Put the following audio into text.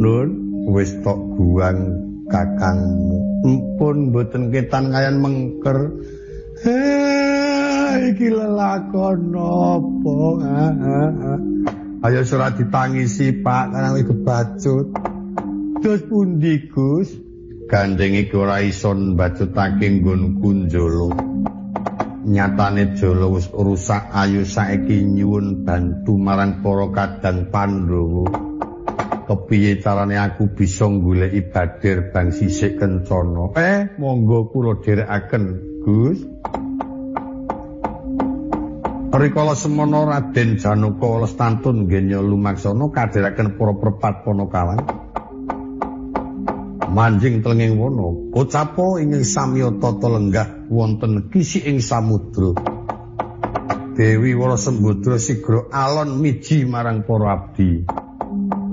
Nun, wis tok guang kakangmu. Empun mboten ketan kayan mengker. Iki lelakon napa? Ayo ora ditangisi, Pak, karang kebacut. Dos pundi, Gus? Gandeng iki ora iso mbacutake nggonku njolo. Nyatane jolo wis rusak ayu saiki nyuwun bantu marang para kadang Pandhawa. Kepiye carane aku bisa goleki Badir bang sisik kencana? Monggo kula dherekaken, Gus. Rikala semana Raden Janaka Lestantun nggenya lumaksana kadheraken para perpat Panakawan. Manjing telenging wana, kocapa ingkang samya tata lenggah wonten kisiking samudra. Dewi Wala Sembadra sigra alon miji marang para abdi.